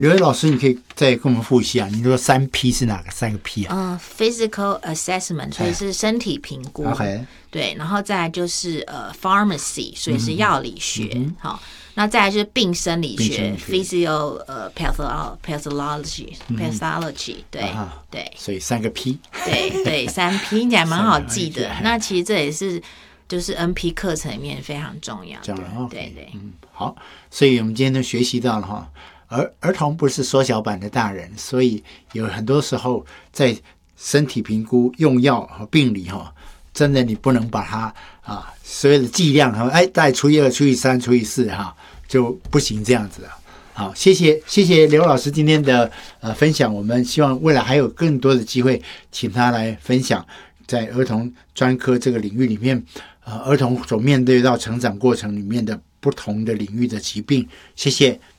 刘伟老师，你可以再跟我们复习啊？你说3P 是哪个3个 P 啊 ？Physical assessment， 所以是身体评估。 OK， 对，然后再来就是pharmacy， 所以是药理学。好，那再来就是病生理学 ，physio pathology， 对对。 所以3个 P。 对3P 听起来蛮好记的。那其实这也是就是 NP 课程里面非常重要的。对对。 好，所以我们今天都学习到了哈。儿童不是缩小版的大人，所以有很多时候在身体评估、用药和病理真的你不能把它所有的剂量大概除以2、除以3、除以4就不行这样子了。好，谢谢刘老师今天的分享，我们希望未来还有更多的机会请他来分享在儿童专科这个领域里面，儿童所面对到成长过程里面的不同的领域的疾病。谢谢。